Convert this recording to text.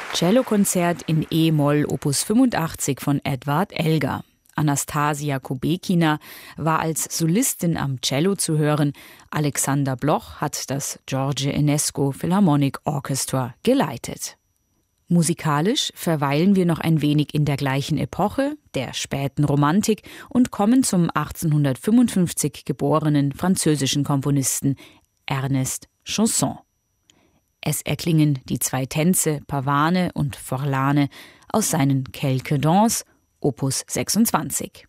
Cellokonzert in E-Moll Opus 85 von Edward Elgar. Anastasia Kubekina war als Solistin am Cello zu hören. Alexander Bloch hat das George Enescu Philharmonic Orchestra geleitet. Musikalisch verweilen wir noch ein wenig in der gleichen Epoche, der späten Romantik, und kommen zum 1855 geborenen französischen Komponisten Ernest Chausson. Es erklingen die 2 Tänze Pavane und Forlane aus seinen Quelques Danses, Opus 26.